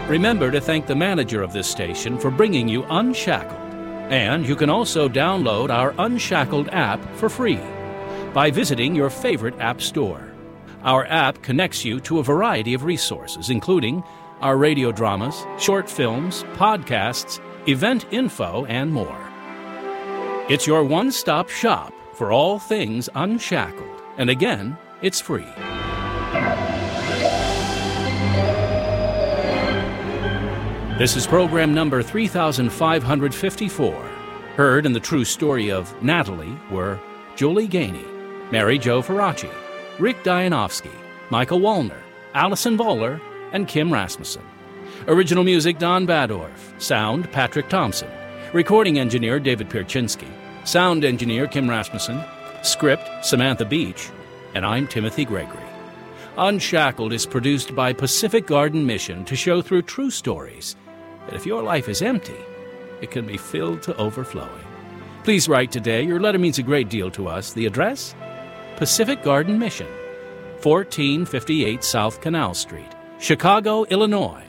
Remember to thank the manager of this station for bringing you Unshackled. And you can also download our Unshackled app for free by visiting your favorite app store. Our app connects you to a variety of resources, including our radio dramas, short films, podcasts, event info, and more. It's your one-stop shop for all things Unshackled. And again, it's free. This is program number 3554. Heard in the true story of Natalie were Julie Gainey, Mary Jo Faraci, Rick Dianovsky, Michael Wallner, Allison Voller, and Kim Rasmussen. Original music, Don Badorf. Sound, Patrick Thompson. Recording engineer, David Pierczynski. Sound engineer, Kim Rasmussen. Script, Samantha Beach. And I'm Timothy Gregory. Unshackled is produced by Pacific Garden Mission to show through true stories that if your life is empty, it can be filled to overflowing. Please write today. Your letter means a great deal to us. The address? Pacific Garden Mission, 1458 South Canal Street, Chicago, Illinois,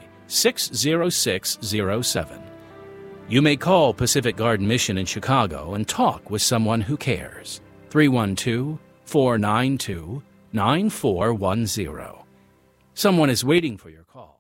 60607. You may call Pacific Garden Mission in Chicago and talk with someone who cares. 312-492-9410. Someone is waiting for your call.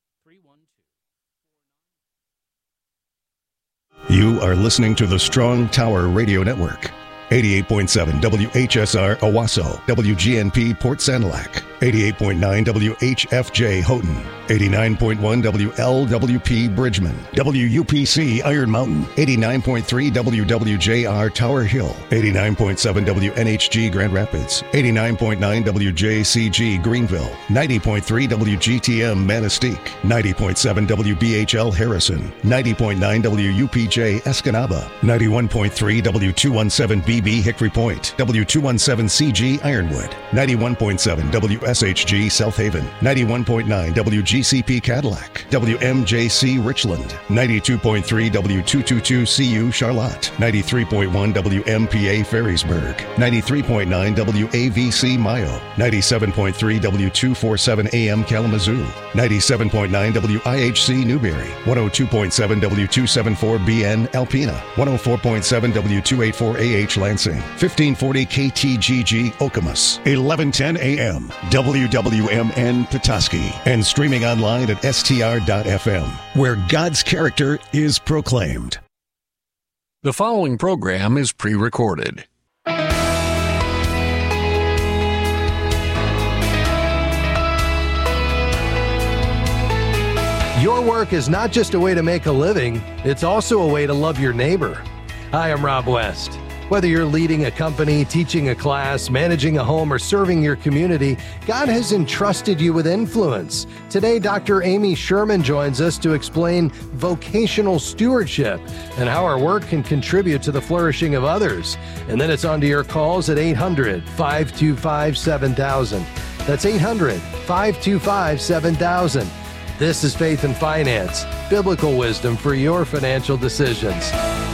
You are listening to the Strong Tower Radio Network. 88.7 WHSR Owasso, WGNP Port Sanilac, 88.9 WHFJ Houghton, 89.1 WLWP Bridgman, WUPC Iron Mountain, 89.3 WWJR Tower Hill, 89.7 WNHG Grand Rapids, 89.9 WJCG Greenville, 90.3 WGTM Manistee, 90.7 WBHL Harrison, 90.9 WUPJ Escanaba, 91.3 W217B Hickory Point, W217CG Ironwood, 91.7 WSHG South Haven, 91.9 WGCP Cadillac, WMJC Richland, 92.3 W222CU Charlotte, 93.1 WMPA Ferrysburg, 93.9 WAVC Mayo, 97.3 W247AM Kalamazoo, 97.9 WIHC Newberry, 102.7 W274BN Alpena, 104.7 W284AH Lansing, 1540 KTGG Okemos, 1110 AM, WWMN Petoskey, and streaming online at str.fm, where God's character is proclaimed. The following program is pre-recorded. Your work is not just a way to make a living, it's also a way to love your neighbor. Hi, I'm Rob West. Whether you're leading a company, teaching a class, managing a home, or serving your community, God has entrusted you with influence. Today, Dr. Amy Sherman joins us to explain vocational stewardship and how our work can contribute to the flourishing of others. And then it's on to your calls at 800-525-7000. That's 800-525-7000. This is Faith and Finance, biblical wisdom for your financial decisions.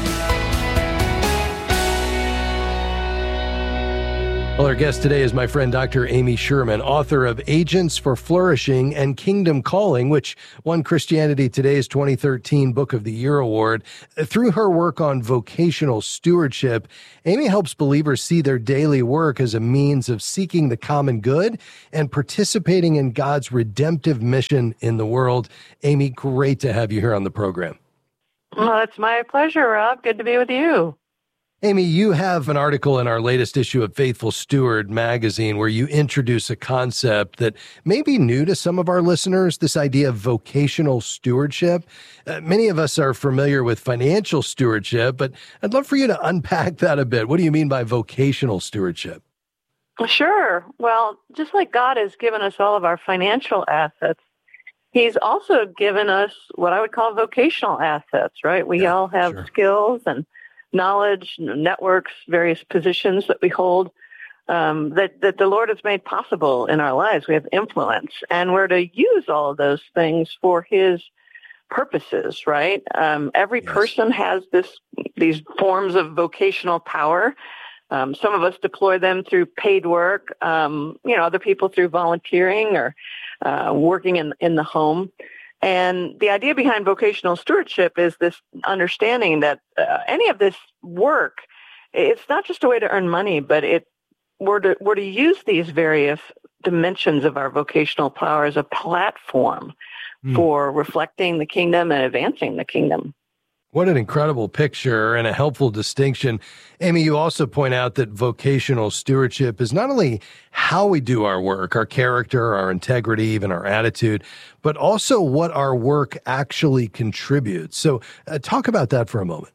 Well, our guest today is my friend Dr. Amy Sherman, author of Agents for Flourishing and Kingdom Calling, which won Christianity Today's 2013 Book of the Year Award. Through her work on vocational stewardship, Amy helps believers see their daily work as a means of seeking the common good and participating in God's redemptive mission in the world. Amy, great to have you here on the program. Well, it's my pleasure, Rob. Good to be with you. Amy, you have an article in our latest issue of Faithful Steward magazine where you introduce a concept that may be new to some of our listeners, this idea of vocational stewardship. Many of us are familiar with financial stewardship, but I'd love for you to unpack that a bit. What do you mean by vocational stewardship? Sure. Well, just like God has given us all of our financial assets, He's also given us what I would call vocational assets, right? We all have skills and knowledge, networks, various positions that we hold that the Lord has made possible in our lives. We have influence, and we're to use all of those things for His purposes, right? Every person has these forms of vocational power. Some of us deploy them through paid work, other people through volunteering or working in the home. And the idea behind vocational stewardship is this understanding that any of this work, it's not just a way to earn money, but we're to use these various dimensions of our vocational power as a platform for reflecting the kingdom and advancing the kingdom. What an incredible picture and a helpful distinction. Amy, you also point out that vocational stewardship is not only how we do our work, our character, our integrity, even our attitude, but also what our work actually contributes. So talk about that for a moment.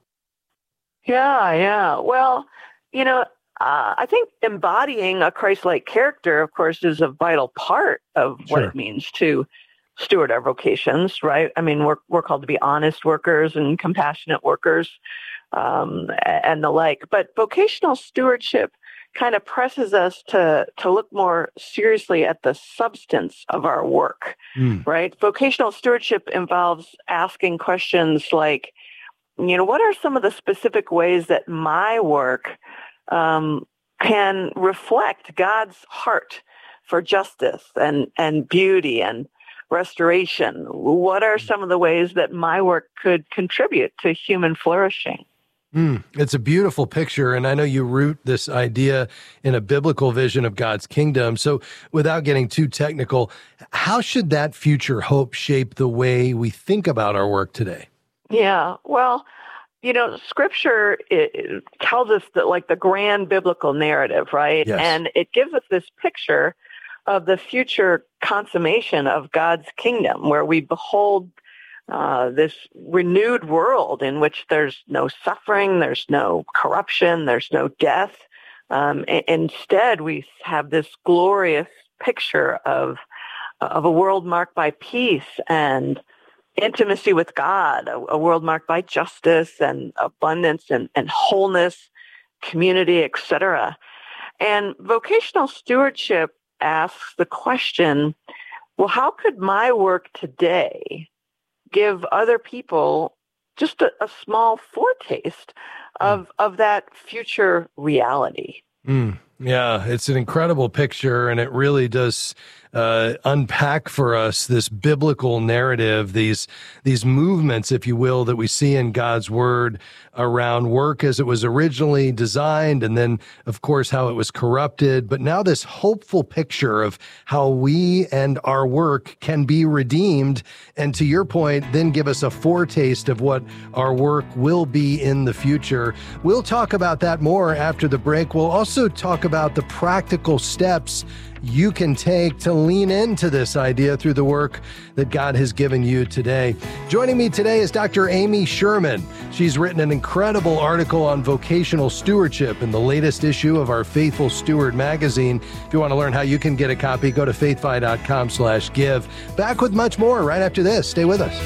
Yeah. Well, I think embodying a Christ-like character, of course, is a vital part of what it means to steward our vocations, right? I mean, we're called to be honest workers and compassionate workers and the like. But vocational stewardship kind of presses us to look more seriously at the substance of our work, right? Vocational stewardship involves asking questions like, what are some of the specific ways that my work can reflect God's heart for justice and beauty and restoration? What are some of the ways that my work could contribute to human flourishing? It's a beautiful picture, and I know you root this idea in a biblical vision of God's kingdom. So without getting too technical, how should that future hope shape the way we think about our work today? Yeah, well, Scripture it tells us that like the grand biblical narrative, right? Yes. And it gives us this picture of the future consummation of God's kingdom, where we behold this renewed world in which there's no suffering, there's no corruption, there's no death. Instead, we have this glorious picture of a world marked by peace and intimacy with God, a world marked by justice and abundance and wholeness, community, etc. And vocational stewardship asks the question, well, how could my work today give other people just a small foretaste of that future reality? Yeah, it's an incredible picture, and it really does unpack for us this biblical narrative, these movements, if you will, that we see in God's word around work as it was originally designed, and then, of course, how it was corrupted. But now this hopeful picture of how we and our work can be redeemed, and to your point, then give us a foretaste of what our work will be in the future. We'll talk about that more after the break. We'll also talk about the practical steps you can take to lean into this idea through the work that God has given you today. Joining me today is Dr. Amy Sherman. She's written an incredible article on vocational stewardship in the latest issue of our Faithful Steward magazine. If you want to learn how you can get a copy, go to faithfi.com/give. Back with much more right after this. Stay with us.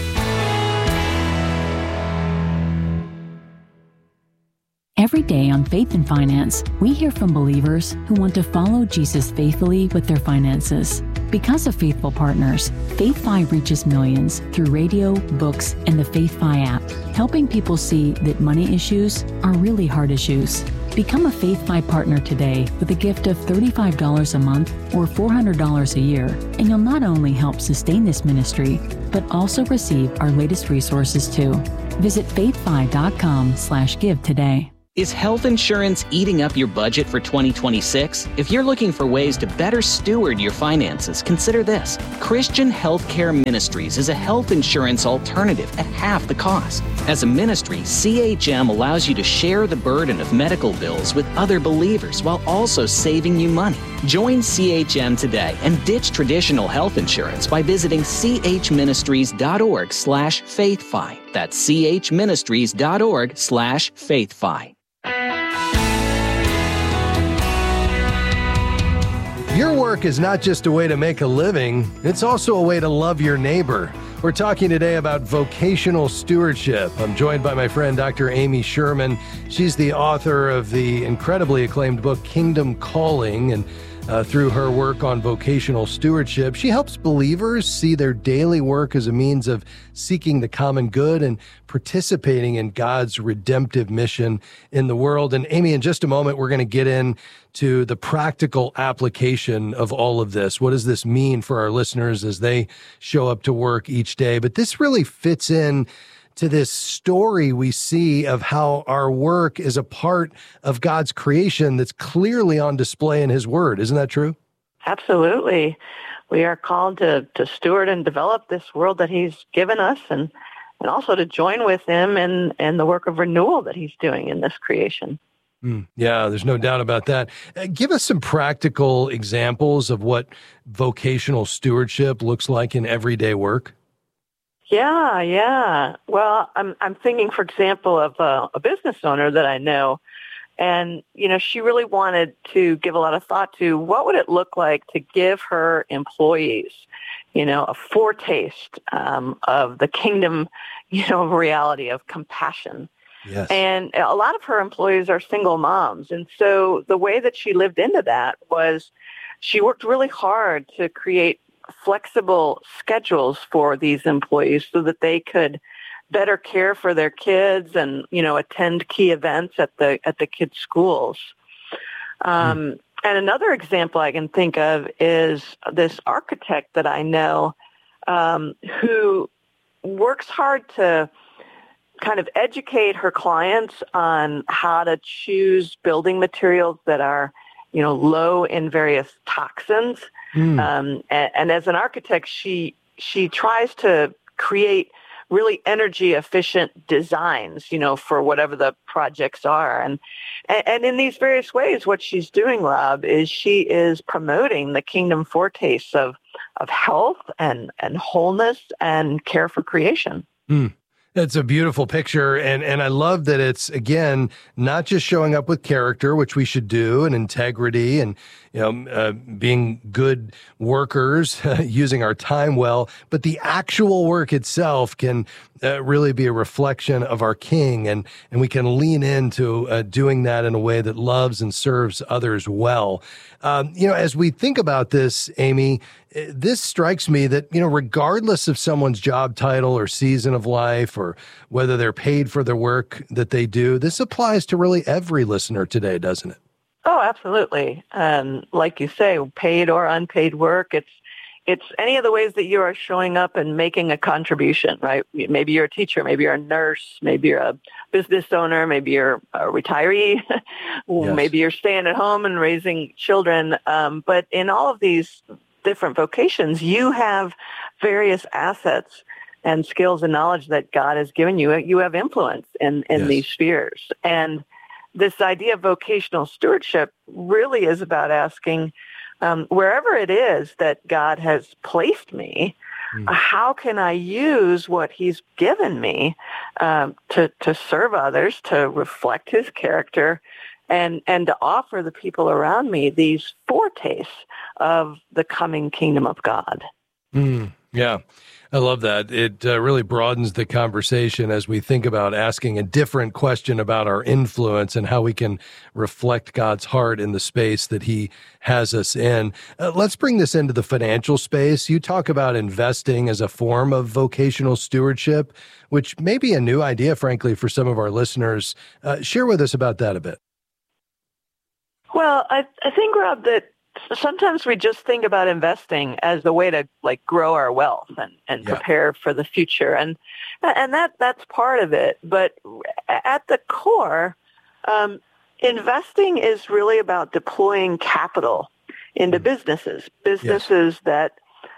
Every day on Faith and Finance, we hear from believers who want to follow Jesus faithfully with their finances. Because of faithful partners, FaithFi reaches millions through radio, books, and the FaithFi app, helping people see that money issues are really hard issues. Become a FaithFi partner today with a gift of $35 a month or $400 a year, and you'll not only help sustain this ministry, but also receive our latest resources too. Visit faithfi.com/give today. Is health insurance eating up your budget for 2026? If you're looking for ways to better steward your finances, consider this. Christian Healthcare Ministries is a health insurance alternative at half the cost. As a ministry, CHM allows you to share the burden of medical bills with other believers while also saving you money. Join CHM today and ditch traditional health insurance by visiting chministries.org/faithfi. That's chministries.org/faithfi. Your work is not just a way to make a living, it's also a way to love your neighbor. We're talking today about vocational stewardship. I'm joined by my friend, Dr. Amy Sherman. She's the author of the incredibly acclaimed book, Kingdom Calling. And through her work on vocational stewardship. She helps believers see their daily work as a means of seeking the common good and participating in God's redemptive mission in the world. And Amy, in just a moment, we're going to get into the practical application of all of this. What does this mean for our listeners as they show up to work each day? But this really fits in to this story we see of how our work is a part of God's creation that's clearly on display in His Word. Isn't that true? Absolutely. We are called to steward and develop this world that He's given us, and also to join with Him in the work of renewal that He's doing in this creation. Yeah, there's no doubt about that. Give us some practical examples of what vocational stewardship looks like in everyday work. Yeah. Well, I'm thinking, for example, of a business owner that I know, and she really wanted to give a lot of thought to what would it look like to give her employees, a foretaste of the kingdom, reality of compassion. Yes. And a lot of her employees are single moms, and so the way that she lived into that was she worked really hard to create flexible schedules for these employees so that they could better care for their kids and, attend key events at the kids' schools. And another example I can think of is this architect that I know who works hard to kind of educate her clients on how to choose building materials that are low in various toxins. And as an architect, she tries to create really energy efficient designs, for whatever the projects are. And in these various ways, what she's doing, Rob, is she is promoting the kingdom foretastes of health and wholeness and care for creation. It's a beautiful picture, and I love that it's, again, not just showing up with character, which we should do, and integrity, and being good workers, using our time well, but the actual work itself can really be a reflection of our King, and we can lean into doing that in a way that loves and serves others well. As we think about this, Amy, this strikes me that, regardless of someone's job title or season of life or whether they're paid for their work that they do, this applies to really every listener today, doesn't it? Oh, absolutely. Like you say, paid or unpaid work, it's any of the ways that you are showing up and making a contribution, right? Maybe you're a teacher, maybe you're a nurse, maybe you're a business owner, maybe you're a retiree, Yes. Maybe you're staying at home and raising children. But in all of these different vocations, you have various assets and skills and knowledge that God has given you. You have influence in Yes. these spheres. And this idea of vocational stewardship really is about asking, wherever it is that God has placed me, how can I use what He's given me to serve others, to reflect His character, and to offer the people around me these foretastes of the coming kingdom of God. Yeah, I love that. It really broadens the conversation as we think about asking a different question about our influence and how we can reflect God's heart in the space that He has us in. Let's bring this into the financial space. You talk about investing as a form of vocational stewardship, which may be a new idea, frankly, for some of our listeners. Share with us about that a bit. Well, I think, Rob, that sometimes we just think about investing as a way to grow our wealth and prepare for the future. And that's part of it. But at the core, investing is really about deploying capital into businesses that,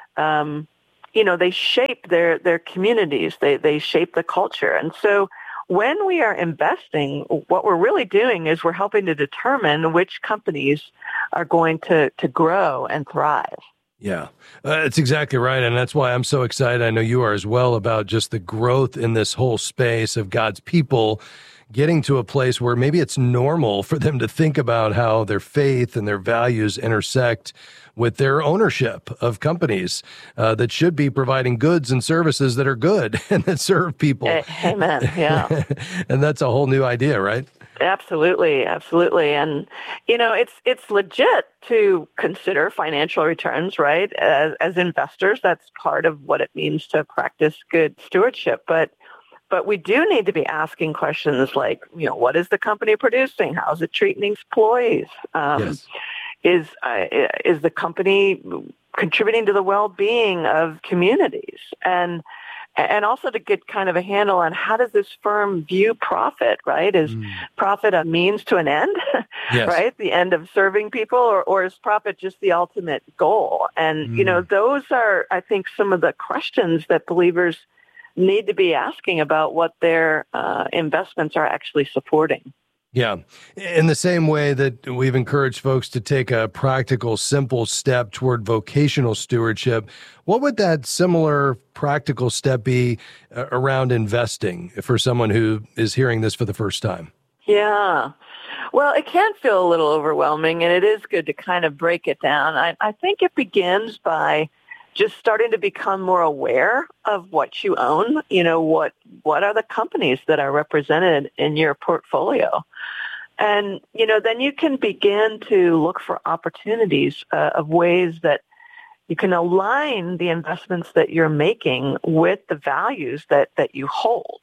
they shape their communities. They shape the culture. And so when we are investing, what we're really doing is we're helping to determine which companies are going to grow and thrive. Yeah, that's exactly right. And that's why I'm so excited. I know you are as well, about just the growth in this whole space of God's people getting to a place where maybe it's normal for them to think about how their faith and their values intersect with their ownership of companies that should be providing goods and services that are good and that serve people. Amen. Yeah. And that's a whole new idea, right? Absolutely. And, it's legit to consider financial returns, right? As investors, that's part of what it means to practice good stewardship. But we do need to be asking questions like, what is the company producing? How is it treating employees? Yes. Is the company contributing to the well-being of communities? And also to get kind of a handle on how does this firm view profit, right? Is profit a means to an end, yes. right? The end of serving people, or is profit just the ultimate goal? And, those are, I think, some of the questions that believers need to be asking about what their investments are actually supporting. Yeah. In the same way that we've encouraged folks to take a practical, simple step toward vocational stewardship, what would that similar practical step be around investing for someone who is hearing this for the first time? Yeah. Well, it can feel a little overwhelming, and it is good to kind of break it down. I think it begins by just starting to become more aware of what you own. What are the companies that are represented in your portfolio? And, then you can begin to look for opportunities of ways that you can align the investments that you're making with the values that you hold.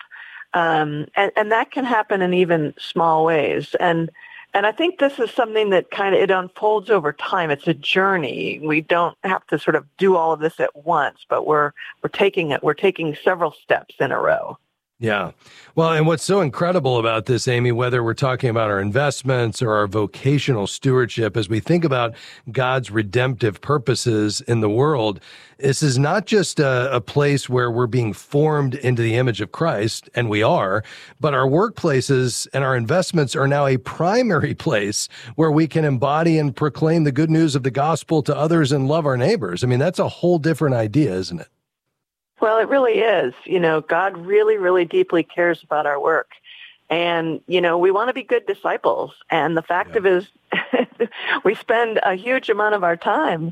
And that can happen in even small ways. And I think this is something that it unfolds over time. It's a journey. We don't have to sort of do all of this at once, but we're taking several steps in a row. Yeah. Well, and what's so incredible about this, Amy, whether we're talking about our investments or our vocational stewardship, as we think about God's redemptive purposes in the world, this is not just a place where we're being formed into the image of Christ, and we are, but our workplaces and our investments are now a primary place where we can embody and proclaim the good news of the gospel to others and love our neighbors. I mean, that's a whole different idea, isn't it? Well, it really is. God really, really deeply cares about our work. And, we want to be good disciples. And the fact of it is, we spend a huge amount of our time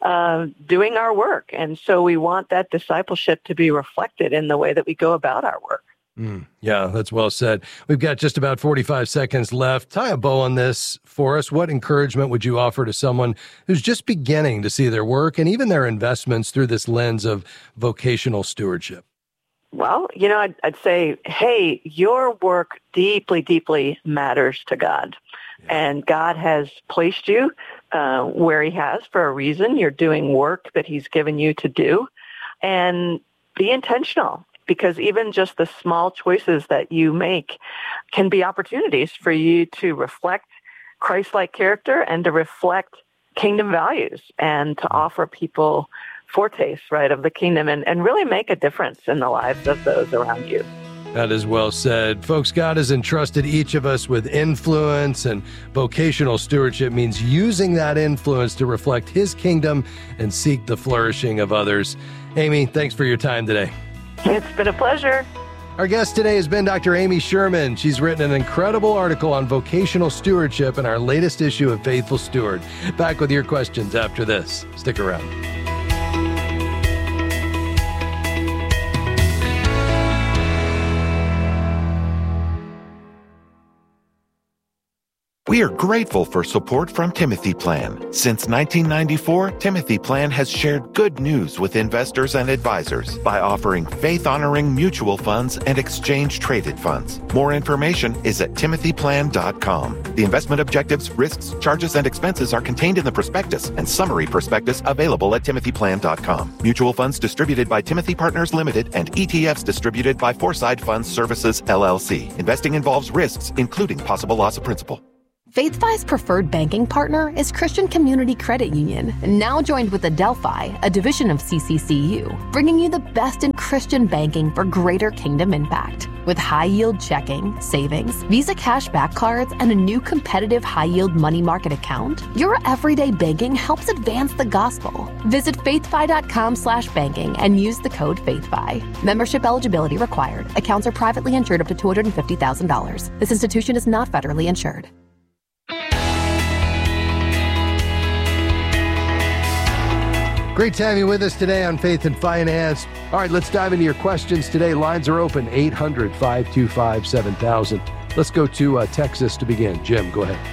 doing our work. And so we want that discipleship to be reflected in the way that we go about our work. Yeah, that's well said. We've got just about 45 seconds left. Tie a bow on this for us. What encouragement would you offer to someone who's just beginning to see their work and even their investments through this lens of vocational stewardship? Well, I'd say, hey, your work deeply, deeply matters to God. Yeah. And God has placed you where he has for a reason. You're doing work that he's given you to do. And be intentional. Because even just the small choices that you make can be opportunities for you to reflect Christ-like character and to reflect kingdom values and to offer people foretastes, right, of the kingdom and really make a difference in the lives of those around you. That is well said. Folks, God has entrusted each of us with influence, and vocational stewardship means using that influence to reflect his kingdom and seek the flourishing of others. Amy, thanks for your time today. It's been a pleasure. Our guest today has been Dr. Amy Sherman. She's written an incredible article on vocational stewardship in our latest issue of Faithful Steward. Back with your questions after this. Stick around. We are grateful for support from Timothy Plan. Since 1994, Timothy Plan has shared good news with investors and advisors by offering faith-honoring mutual funds and exchange-traded funds. More information is at timothyplan.com. The investment objectives, risks, charges, and expenses are contained in the prospectus and summary prospectus available at timothyplan.com. Mutual funds distributed by Timothy Partners Limited and ETFs distributed by Foreside Funds Services, LLC. Investing involves risks, including possible loss of principal. FaithFi's preferred banking partner is Christian Community Credit Union, now joined with Adelphi, a division of CCCU, bringing you the best in Christian banking for greater kingdom impact. With high-yield checking, savings, Visa cashback cards, and a new competitive high-yield money market account, your everyday banking helps advance the gospel. Visit faithfi.com/banking and use the code FaithFi. Membership eligibility required. Accounts are privately insured up to $250,000. This institution is not federally insured. Great to have you with us today on Faith and Finance. All right, let's dive into your questions today. Lines are open, 800-525-7000. Let's go to Texas to begin. Jim, go ahead.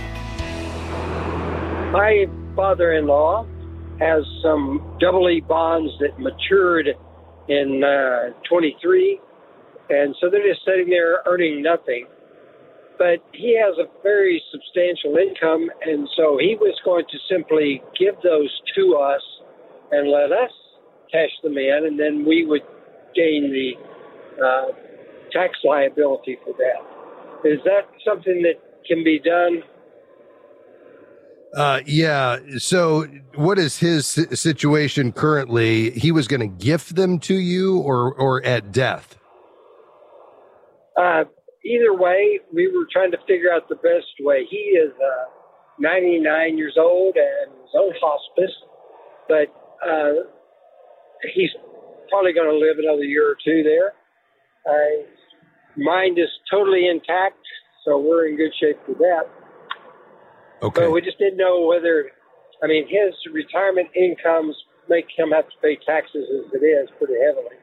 My father-in-law has some EE bonds that matured in 23, and so they're just sitting there earning nothing. But he has a very substantial income, and so he was going to simply give those to us and let us cash them in, and then we would gain the tax liability for that. Is that something that can be done? Yeah. So what is his situation currently? He was going to gift them to you or at death? Either way, we were trying to figure out the best way. He is 99 years old and is on hospice, but he's probably going to live another year or two there. His mind is totally intact, so we're in good shape for that. Okay. But we just didn't know whether, his retirement incomes make him have to pay taxes as it is pretty heavily.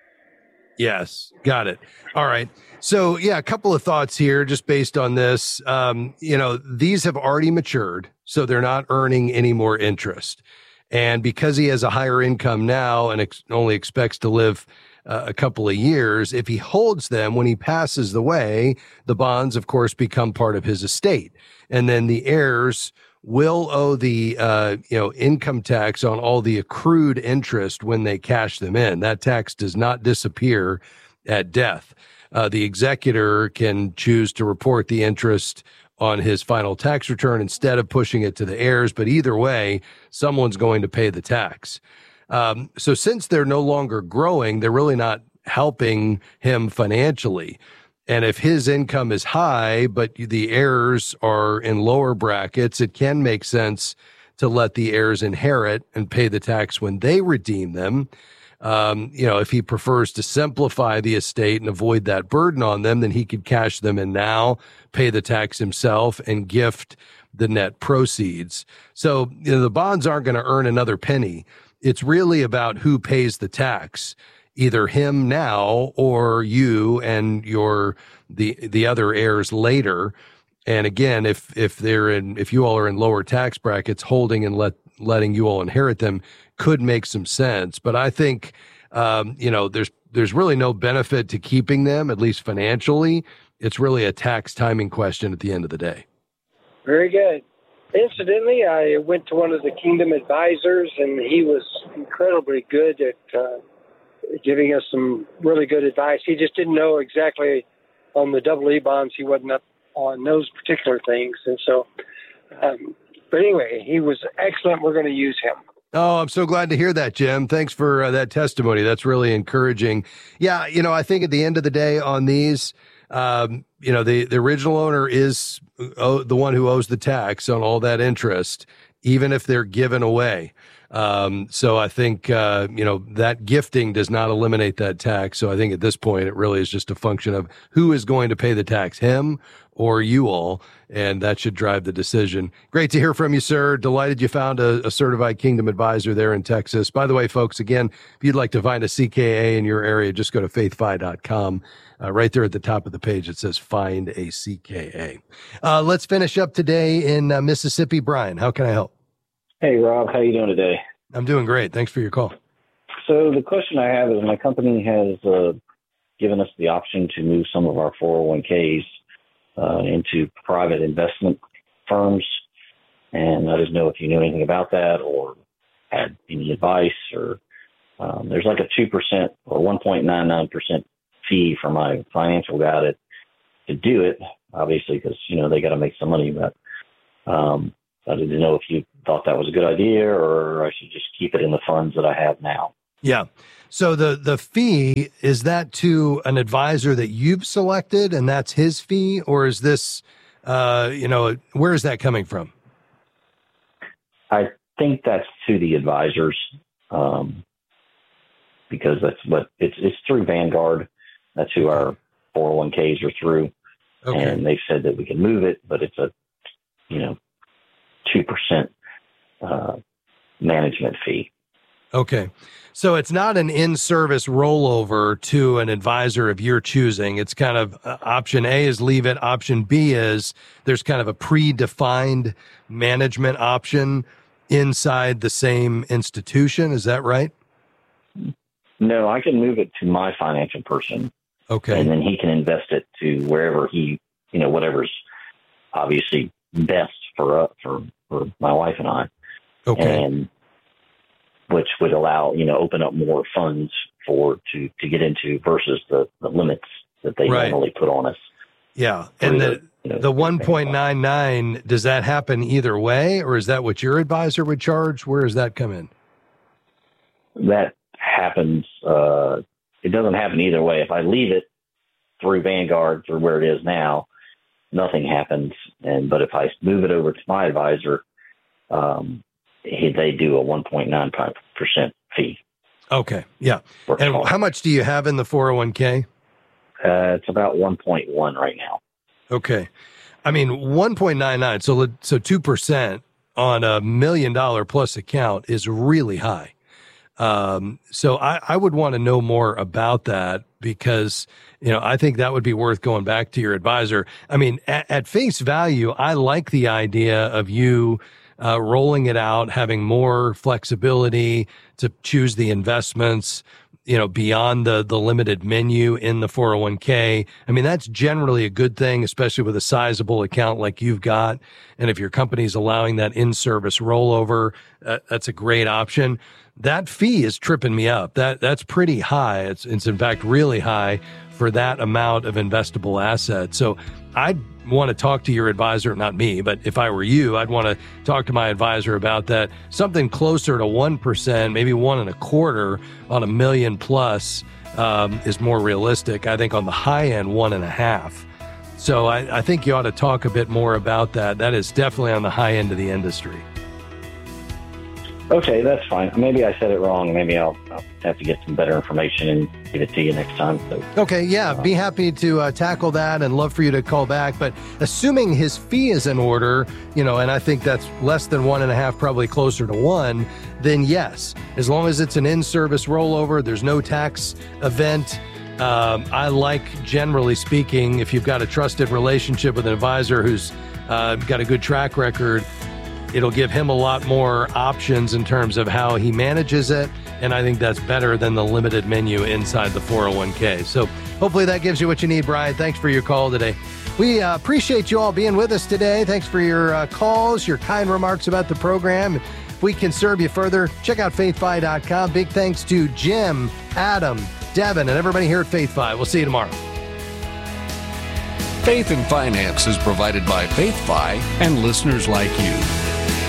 Yes. Got it. All right. So, yeah, a couple of thoughts here just based on this. These have already matured, so they're not earning any more interest. And because he has a higher income now and only expects to live a couple of years, if he holds them when he passes away, the bonds, of course, become part of his estate. And then the heirs will owe the income tax on all the accrued interest when they cash them in. That tax does not disappear at death. The executor can choose to report the interest on his final tax return instead of pushing it to the heirs. But either way, someone's going to pay the tax. So since they're no longer growing, they're really not helping him financially. And if his income is high, but the heirs are in lower brackets, it can make sense to let the heirs inherit and pay the tax when they redeem them. If he prefers to simplify the estate and avoid that burden on them, then he could cash them in now, pay the tax himself, and gift the net proceeds. So the bonds aren't going to earn another penny. It's really about who pays the tax, either him now or you and the other heirs later. And again, if you all are in lower tax brackets, holding and letting you all inherit them could make some sense. But I think there's really no benefit to keeping them, at least financially. It's really a tax timing question at the end of the day. Very good. Incidentally, I went to one of the Kingdom advisors, and he was incredibly good at giving us some really good advice. He just didn't know exactly on the EE bonds. He wasn't up on those particular things. And so, but anyway, he was excellent. We're going to use him. Oh, I'm so glad to hear that, Jim. Thanks for that testimony. That's really encouraging. Yeah, I think at the end of the day on these, the original owner is the one who owes the tax on all that interest, even if they're given away. So I think, that gifting does not eliminate that tax. So I think at this point, it really is just a function of who is going to pay the tax, him or you all. And that should drive the decision. Great to hear from you, sir. Delighted you found a certified Kingdom advisor there in Texas. By the way, folks, again, if you'd like to find a CKA in your area, just go to faithfi.com. Right there at the top of the page, it says find a CKA. Let's finish up today in Mississippi. Brian, how can I help? Hey, Rob, how you doing today? I'm doing great. Thanks for your call. So the question I have is my company has given us the option to move some of our 401ks into private investment firms. And I didn't know if you knew anything about that or had any advice or there's like a 2% or 1.99% fee for my financial guy to do it, obviously, because, they got to make some money. But I didn't know if you thought that was a good idea or I should just keep it in the funds that I have now. Yeah. So the fee, is that to an advisor that you've selected and that's his fee? Or is this, where is that coming from? I think that's to the advisors because that's what it's through Vanguard. That's who our 401ks are through. Okay. And they've said that we can move it, but it's a, 2% management fee. Okay. So it's not an in-service rollover to an advisor of your choosing. It's kind of option A is leave it. Option B is there's kind of a predefined management option inside the same institution. Is that right? No, I can move it to my financial person. Okay. And then he can invest it to wherever whatever's obviously best for my wife and I. Okay. And which would allow, open up more funds to get into versus the limits that they normally put on us. Yeah. And the 1.99, does that happen either way, or is that what your advisor would charge? Where does that come in? That happens. It doesn't happen either way. If I leave it through Vanguard, through where it is now, nothing happens. But if I move it over to my advisor, they do a 1.95% fee. Okay. Yeah. And how much do you have in the 401k? It's about 1.1 right now. Okay. I mean, 1.99. So 2% on $1 million plus account is really high. So I would want to know more about that because, I think that would be worth going back to your advisor. I mean, at face value, I like the idea of you rolling it out, having more flexibility to choose the investments, beyond the limited menu in the 401k. I mean, that's generally a good thing, especially with a sizable account like you've got. And if your company's allowing that in-service rollover, that's a great option. That fee is tripping me up. That's pretty high. It's in fact really high for that amount of investable assets. So I'd want to talk to your advisor, not me, but if I were you, I'd want to talk to my advisor about that. Something closer to 1%, maybe 1.25% on $1 million plus is more realistic. I think on the high end, 1.5%. So I think you ought to talk a bit more about that. That is definitely on the high end of the industry. Okay, that's fine. Maybe I said it wrong. Maybe I'll have to get some better information and give it to you next time. So, okay, yeah, be happy to tackle that and love for you to call back. But assuming his fee is in order, and I think that's less than 1.5%, probably closer to 1%, then yes, as long as it's an in-service rollover, there's no tax event. I like, generally speaking, if you've got a trusted relationship with an advisor who's got a good track record, it'll give him a lot more options in terms of how he manages it, and I think that's better than the limited menu inside the 401k. So hopefully that gives you what you need, Brian. Thanks for your call today. We appreciate you all being with us today. Thanks for your calls, your kind remarks about the program. If we can serve you further, check out faithfi.com. Big thanks to Jim, Adam, Devin, and everybody here at FaithFi. We'll see you tomorrow. Faith and Finance is provided by FaithFi and listeners like you.